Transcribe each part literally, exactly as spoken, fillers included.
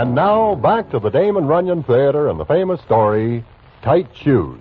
And now, back to the Damon Runyon Theater and the famous story, Tight Shoes.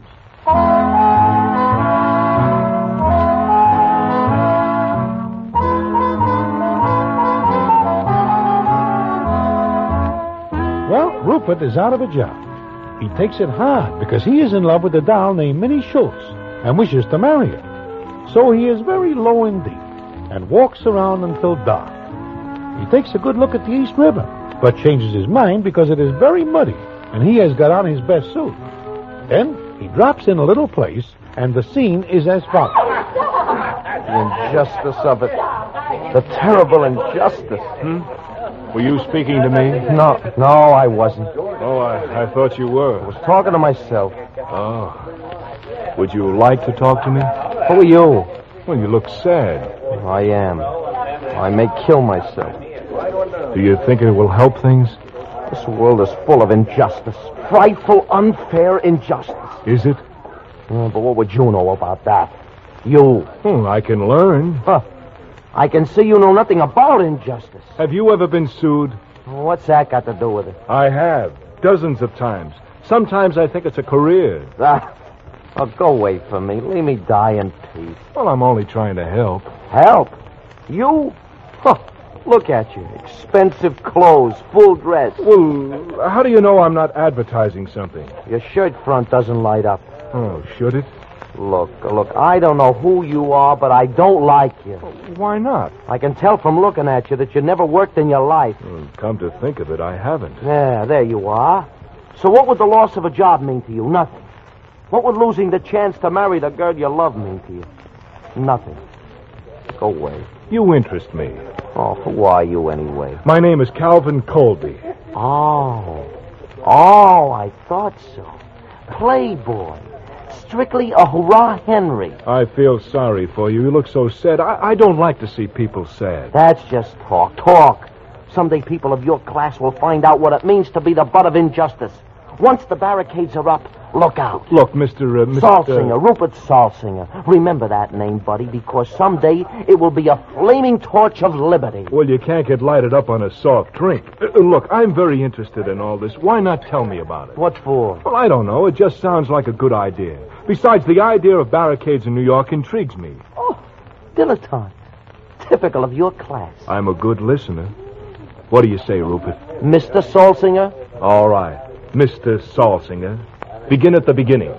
Well, Rupert is out of a job. He takes it hard because he is in love with a doll named Minnie Schultz and wishes to marry her. So he is very low in deep and walks around until dark. He takes a good look at the East River, but changes his mind because it is very muddy and he has got on his best suit. Then he drops in a little place and the scene is as follows. The injustice of it. The terrible injustice. Hmm? Were you speaking to me? No, no, I wasn't. Oh, I, I thought you were. I was talking to myself. Oh. Would you like to talk to me? Who are you? Well, you look sad. I am. I may kill myself. Do you think it will help things? This world is full of injustice. Frightful, unfair injustice. Is it? Oh, but what would you know about that? You. Hmm, I can learn. Huh. I can see you know nothing about injustice. Have you ever been sued? What's that got to do with it? I have. Dozens of times. Sometimes I think it's a career. Ah, oh, go away from me. Leave me die in peace. Well, I'm only trying to help. Help? You? Huh. Look at you. Expensive clothes, full dress. Well, how do you know I'm not advertising something? Your shirt front doesn't light up. Oh, should it? Look, look, I don't know who you are, but I don't like you. Why not? I can tell from looking at you that you never worked in your life. Well, come to think of it, I haven't. Yeah, there you are. So what would the loss of a job mean to you? Nothing. What would losing the chance to marry the girl you love mean to you? Nothing. Go away. You interest me. Oh, who are you anyway? My name is Calvin Colby. Oh. Oh, I thought so. Playboy. Strictly a hurrah Henry. I feel sorry for you. You look so sad. I, I don't like to see people sad. That's just talk. Talk. Someday people of your class will find out what it means to be the butt of injustice. Once the barricades are up, look out. Look, Mister Uh, Mister Salsinger, Rupert Salsinger. Remember that name, buddy, because someday it will be a flaming torch of liberty. Well, you can't get lighted up on a soft drink. Uh, look, I'm very interested in all this. Why not tell me about it? What for? Well, I don't know. It just sounds like a good idea. Besides, the idea of barricades in New York intrigues me. Oh, dilettante. Typical of your class. I'm a good listener. What do you say, Rupert? Mister Salsinger? All right. Mister Salsinger. Begin at the beginning.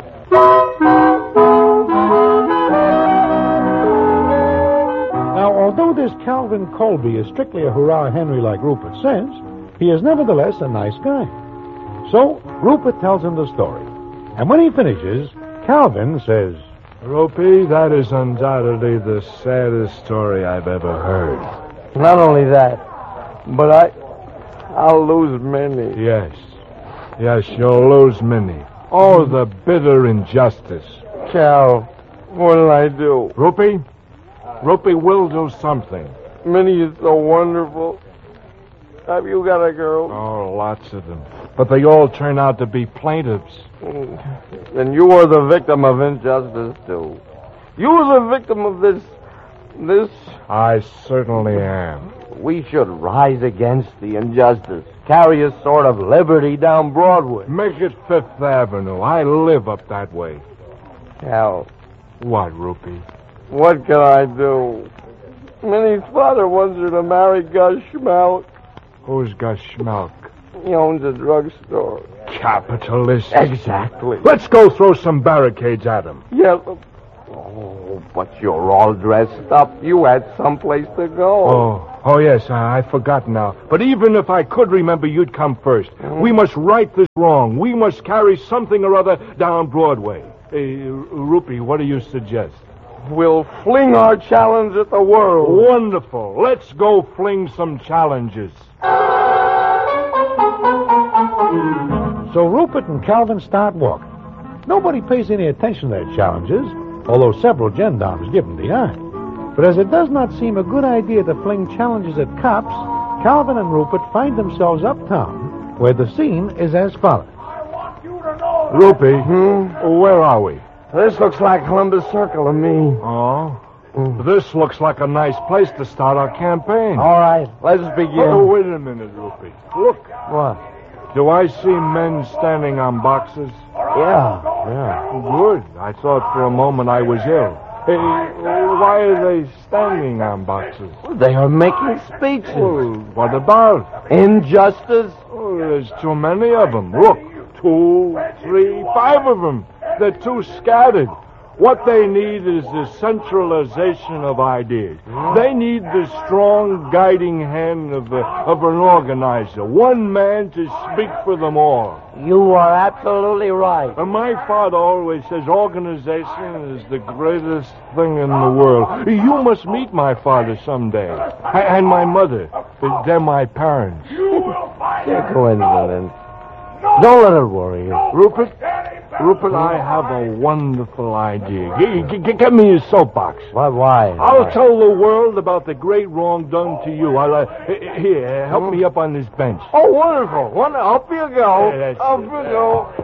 Now, although this Calvin Colby is strictly a hurrah Henry like Rupert says, he is nevertheless a nice guy. So, Rupert tells him the story. And when he finishes, Calvin says, Ropey, that is undoubtedly the saddest story I've ever heard. Not only that, but I... I'll lose Minnie. Yes. Yes, you'll lose Minnie. Oh, the bitter injustice. Cal, what'll I do? Ropey? Ropey will do something. Minnie is so wonderful. Have you got a girl? Oh, lots of them. But they all turn out to be plaintiffs. Then you are the victim of injustice, too. You are the victim of this... this... I certainly am. We should rise against the injustice. Carry a sort of liberty down Broadway. Make it Fifth Avenue. I live up that way. Cal. What, Rupee? What can I do? Minnie's father wants her to marry Gus Schmalk. Who's Gus Schmalk? He owns a drugstore. Capitalist. Exactly. Let's go throw some barricades at him. Yeah. Oh, but you're all dressed up. You had someplace to go. Oh, oh yes, I, I forgot now. But even if I could remember, you'd come first. Mm. We must right this wrong. We must carry something or other down Broadway. Hey, Rupee, what do you suggest? We'll fling our challenge at the world. Wonderful. Let's go fling some challenges. So Rupert and Calvin start walking. Nobody pays any attention to their challenges, although several gendarmes give them the eye. But as it does not seem a good idea to fling challenges at cops, Calvin and Rupert find themselves uptown, where the scene is as follows. I want you to know... Rupee, hmm? Where are we? This looks like Columbus Circle to me. Oh? Mm. This looks like a nice place to start our campaign. All right, let's begin. Oh, wait a minute, Rupee. Look. What? Do I see men standing on boxes? Yeah, yeah. Good. I thought for a moment I was ill. Hey, why are they standing on boxes? They are making speeches. Well, what about? Injustice? Oh, there's too many of them. Look, two, three, five of them. They're too scattered. What they need is the centralization of ideas. They need the strong guiding hand of, a, of an organizer. One man to speak for them all. You are absolutely right. And my father always says organization is the greatest thing in the world. You must meet my father someday. And my mother. They're my parents. They're coincidence. Don't let it worry you. Rupert? Rupert, I have a wonderful idea. G- g- get me your soapbox. Why? Why? I'll tell the world about the great wrong done to you. I'll, uh, here, help me up on this bench. Oh, wonderful. Wonderful. Up you go. Yeah, that's Up it. you go.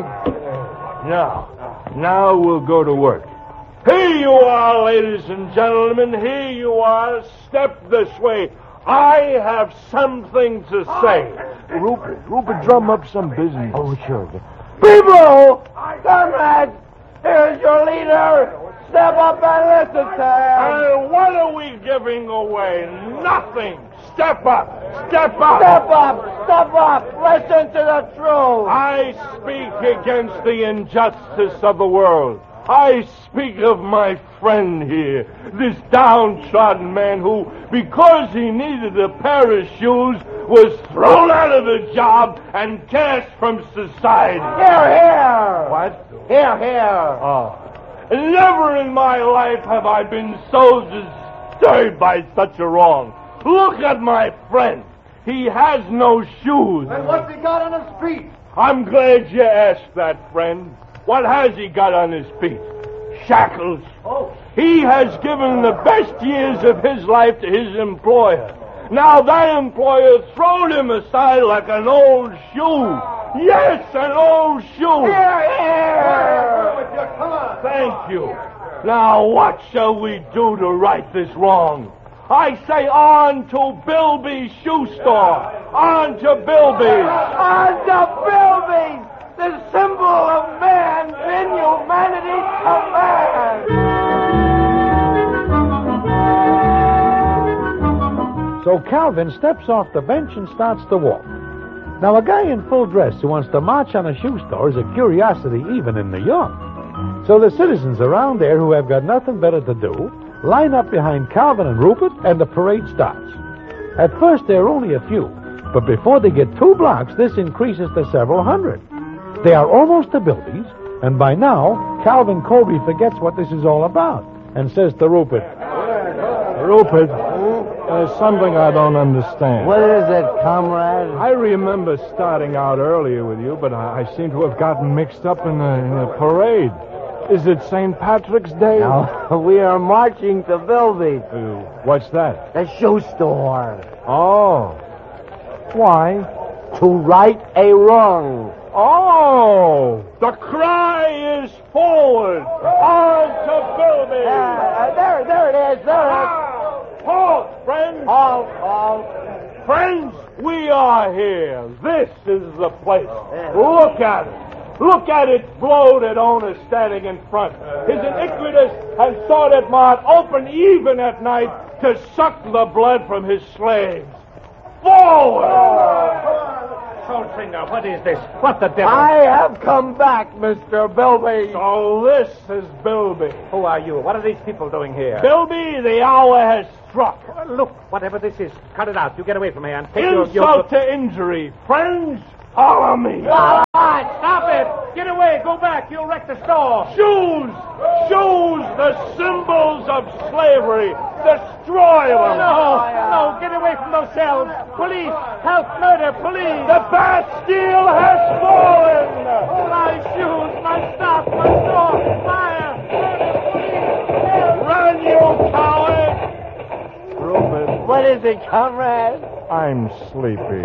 Mm. Now, now we'll go to work. Here you are, ladies and gentlemen. Here you are. Step this way. I have something to say. Rupert, Rupert, drum up some business. Oh, sure. People! Comrades! Here's your leader! Step up and listen to him! And what are we giving away? Nothing. Step up. Step up. Step up! Step up! Listen to the truth! I speak against the injustice of the world. I speak of my friend here, this downtrodden man who, because he needed a pair of shoes, was thrown out of the job and cast from society. Here, here! What? Here, here! Oh. Never in my life have I been so disturbed by such a wrong. Look at my friend. He has no shoes. And what's he got on his feet? I'm glad you asked that, friend. What has he got on his feet? Shackles. Oh. He has given the best years of his life to his employer. Now that employer thrown him aside like an old shoe. Yes, an old shoe. Here, here! Come on! Thank you. Now what shall we do to right this wrong? I say on to Bilby's shoe store. On to Bilby's. On to Bilby's! The symbol of man's inhumanity of man! So Calvin steps off the bench and starts to walk. Now, a guy in full dress who wants to march on a shoe store is a curiosity even in New York. So the citizens around there who have got nothing better to do line up behind Calvin and Rupert, and the parade starts. At first, there are only a few, but before they get two blocks, this increases to several hundred. They are almost to Bilby's, and by now, Calvin Colby forgets what this is all about and says to Rupert, Rupert, there's something I don't understand. What is it, comrade? I remember starting out earlier with you, but I, I seem to have gotten mixed up in a, in a parade. Is it Saint Patrick's Day? Now, we are marching to Bilby's, Uh, what's that? the shoe store, Oh. Why? to right a wrong. Oh! The cry is forward! On to Bilby! Uh, there, there it is, there it is. Halt, friends! Halt, halt. Friends, we are here. This is the place. Look at it. Look at its bloated owner standing in front. His iniquitous and sordid mouth open even at night to suck the blood from his slaves. Forward! Goldfinger, what is this? What the devil? I have come back, Mister Bilby. So this is Bilby. Who are you? What are these people doing here? Bilby, the hour has struck. Uh, look, whatever this is, cut it out. You get away from here and take your... Insult your... to injury. Friends, follow me. All right, stop it! Get away, go back. You'll wreck the store. Shoes! Shoes! The symbols of slavery! Destroy them! No, no, get away from those cells. Police, help, murder, police. The Bastille has fallen! My shoes, my stock, my store, fire, murder, police, help. Run, you coward! Rupert, What is it, comrade? I'm sleepy.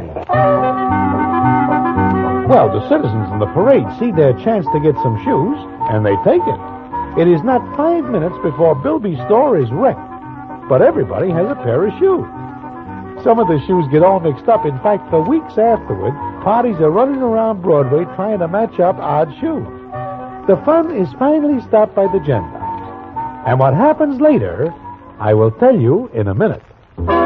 well, the citizens in the parade see their chance to get some shoes, and they take it. It is not five minutes before Bilby's store is wrecked, but everybody has a pair of shoes. Some of the shoes get all mixed up. In fact, for weeks afterward, parties are running around Broadway trying to match up odd shoes. The fun is finally stopped by the Gentiles. And what happens later, I will tell you in a minute.